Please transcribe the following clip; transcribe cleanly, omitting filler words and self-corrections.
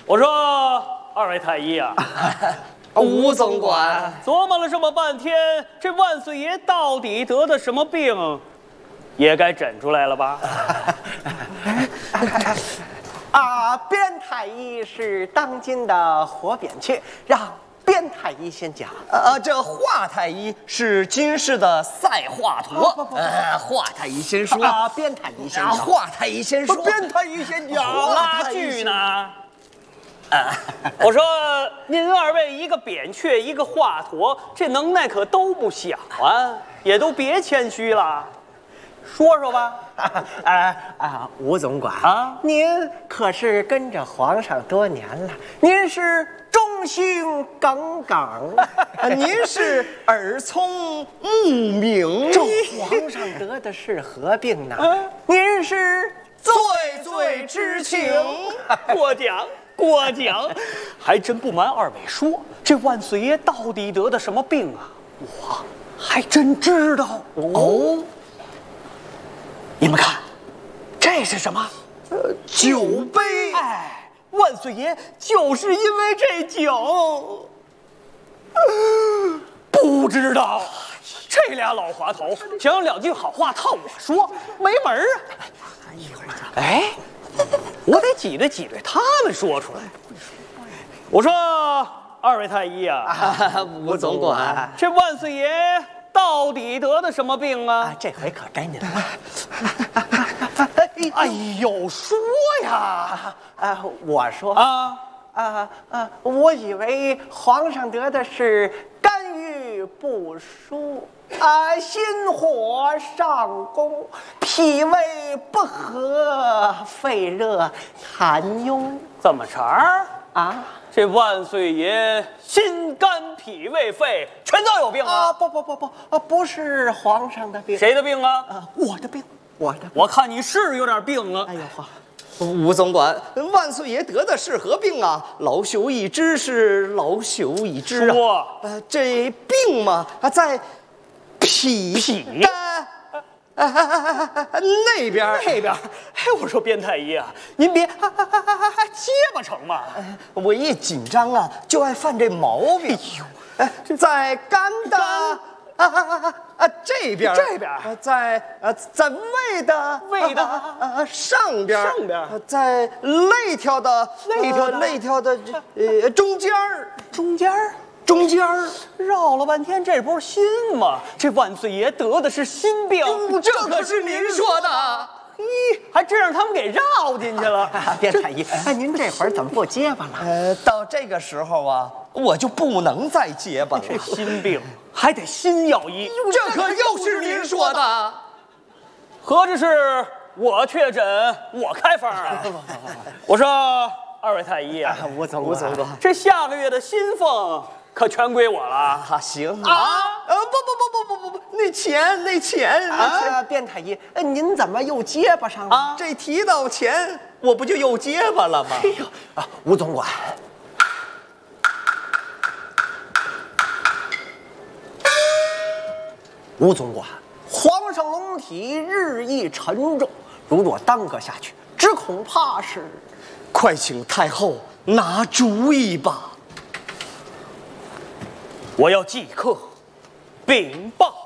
我说二位太医啊， 吴总管琢磨了这么半天，这万岁爷到底得的什么病，也该诊出来了吧？ 边太医是当今的活扁鹊，让边太医先讲。 这华太医是今世的赛华佗。华太医先说。 边太医先讲。 华太医先说。 边太医先讲。 拉锯呢？我说您二位一个扁鹊，一个华佗，这能耐可都不小啊，也都别谦虚了。说说吧， 吴总管啊， 您可是跟着皇上多年了，您是忠心耿耿， 您是耳聪目明， 这皇上得的是何病呢？您是最知情。 过奖，还真不瞒二位说，这万岁爷到底得的什么病啊？我还真知道哦。你们看，这是什么？ 酒杯。 哎，万岁爷就是因为这酒，不知道。这俩老滑头想有两句好话套我说，没门儿啊！哎，我得挤兑挤兑他们说出来。我说二位太医啊， 吴总管， 这万岁爷到底得的什么病啊？ 这回可该您了。 哎呦，说呀！ 我说我以为皇上得的是肝郁不舒，心火上攻，脾胃不和，肺热痰壅。 怎么茬儿啊？ 这万岁爷心肝脾胃肺全都有病啊？ 不是皇上的病。 谁的病啊？ 我的病，我的病。 我看你是有点病啊。 哎呦呵。 吴总管，万岁爷得的是何病啊？老朽已知是老朽已知啊。这病嘛，在脾的那边。 哎，我说边太医啊，您别结巴成嘛。 我一紧张啊，就爱犯这毛病。在肝的。这边，在胃的上边，在肋条的中间儿， 绕了半天，这不是心吗？这万岁爷得的是心病， 这可是您说的。 还真让他们给绕进去了。 边太医，您这会儿怎么不结巴了？ 到这个时候啊，我就不能再结巴了。 这心病还得心药医， 这可又是您说的。 合着是我确诊，我开方啊？我说二位太医啊， 吴总管， 这下个月的薪俸可全归我了。 行不，那钱边太医，您怎么又结巴上了？ 这提到钱，我不就又结巴了吗？ 哎呦，吴总管，吴总管，皇上龙体日益沉重，如若耽搁下去，只恐怕是…… 快请太后拿主意吧。 我要即刻禀报。